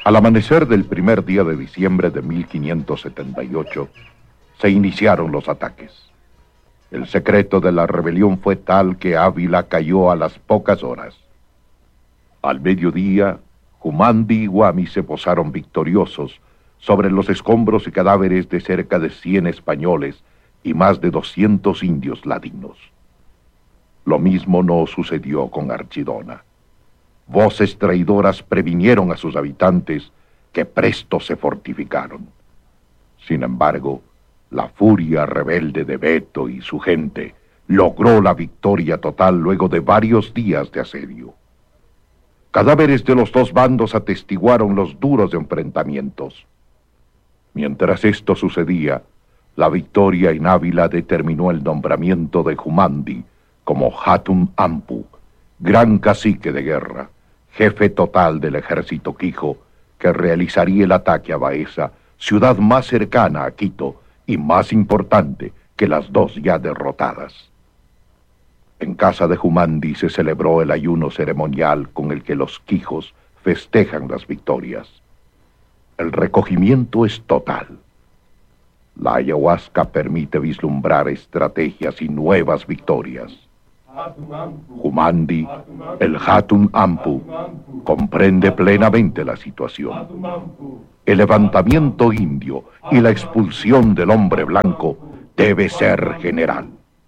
Al amanecer del primer día de diciembre de 1578, se iniciaron los ataques. El secreto de la rebelión fue tal que Ávila cayó a las pocas horas. Al mediodía, Humandi y Guami se posaron victoriosos sobre los escombros y cadáveres de cerca de 100 españoles y más de 200 indios ladinos. Lo mismo no sucedió con Archidona. Voces traidoras previnieron a sus habitantes, que presto se fortificaron. Sin embargo, la furia rebelde de Beto y su gente logró la victoria total luego de varios días de asedio. Cadáveres de los dos bandos atestiguaron los duros enfrentamientos. Mientras esto sucedía, la victoria en Ávila determinó el nombramiento de Humandi como Hatun Ampu, gran cacique de guerra, jefe total del ejército quijo, que realizaría el ataque a Baeza, ciudad más cercana a Quito y más importante que las dos ya derrotadas. En casa de Humandi se celebró el ayuno ceremonial con el que los quijos festejan las victorias. El recogimiento es total. La ayahuasca permite vislumbrar estrategias y nuevas victorias. Humandi, el Hatun Ampu, comprende plenamente la situación. El levantamiento indio y la expulsión del hombre blanco debe ser general.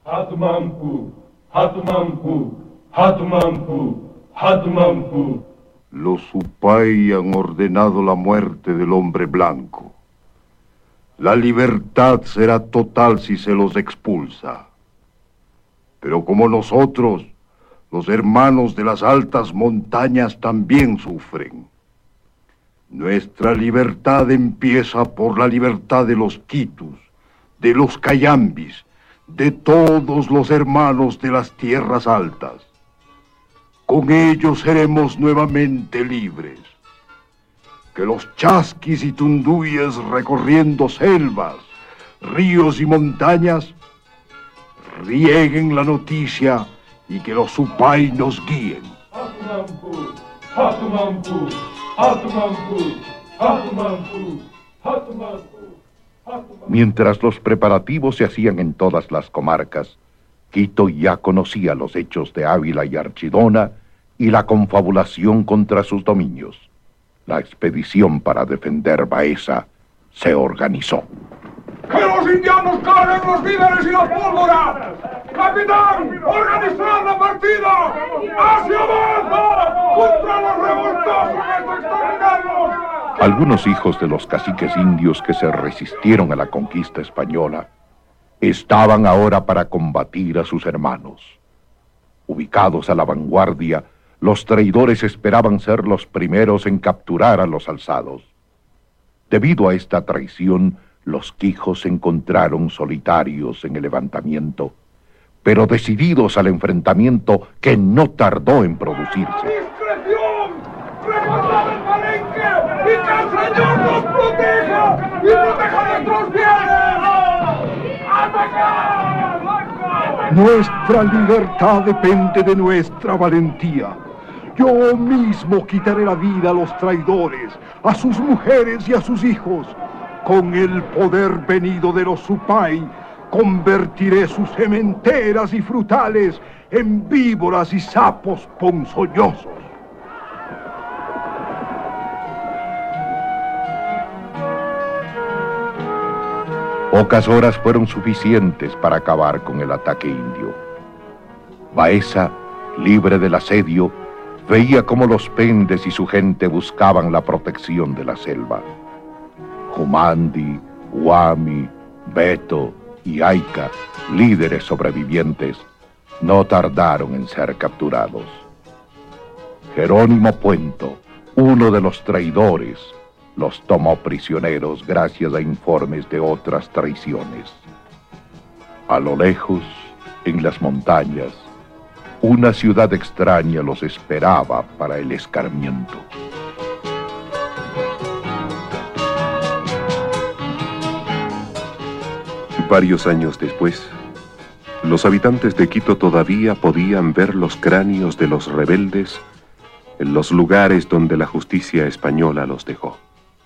Los Supay han ordenado la muerte del hombre blanco. La libertad será total si se los expulsa. Pero como nosotros, los hermanos de las altas montañas también sufren. Nuestra libertad empieza por la libertad de los quitus, de los cayambis, de todos los hermanos de las tierras altas. Con ellos seremos nuevamente libres. Que los chasquis y tunduyes recorriendo selvas, ríos y montañas rieguen la noticia y que los Supay nos guíen. Mientras los preparativos se hacían en todas las comarcas, Quito ya conocía los hechos de Ávila y Archidona y la confabulación contra sus dominios. La expedición para defender Baeza se organizó. ¡Que los indianos carguen los víveres y la pólvora! ¡Capitán! ¡Organizad la partida! ¡Hacia abajo! ¡Contra los revoltosos de exterminarlos! Algunos hijos de los caciques indios que se resistieron a la conquista española estaban ahora para combatir a sus hermanos. Ubicados a la vanguardia, los traidores esperaban ser los primeros en capturar a los alzados. Debido a esta traición, los quijos se encontraron solitarios en el levantamiento, pero decididos al enfrentamiento que no tardó en producirse. ¡Discreción! ¡Recordad el palenque! ¡Y que el Señor nos proteja! ¡Y proteja nuestros bienes! ¡Atacar! Nuestra libertad depende de nuestra valentía. Yo mismo quitaré la vida a los traidores, a sus mujeres y a sus hijos. Con el poder venido de los Supay, convertiré sus sementeras y frutales en víboras y sapos ponzoñosos. Pocas horas fueron suficientes para acabar con el ataque indio. Baeza, libre del asedio, veía cómo los pendes y su gente buscaban la protección de la selva. Humandi, Guami, Beto y Ayca, líderes sobrevivientes, no tardaron en ser capturados. Jerónimo Puento, uno de los traidores, los tomó prisioneros gracias a informes de otras traiciones. A lo lejos, en las montañas, una ciudad extraña los esperaba para el escarmiento. Varios años después, los habitantes de Quito todavía podían ver los cráneos de los rebeldes en los lugares donde la justicia española los dejó.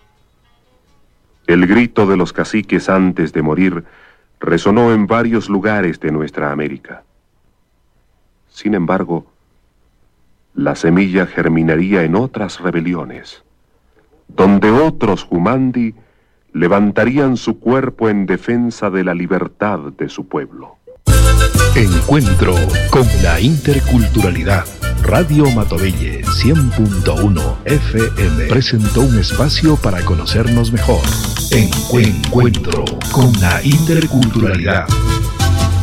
El grito de los caciques antes de morir resonó en varios lugares de nuestra América. Sin embargo, la semilla germinaría en otras rebeliones, donde otros Jumandi levantarían su cuerpo en defensa de la libertad de su pueblo. Encuentro con la interculturalidad. Radio Matovelle 100.1 FM presentó un espacio para conocernos mejor. Encuentro con la interculturalidad.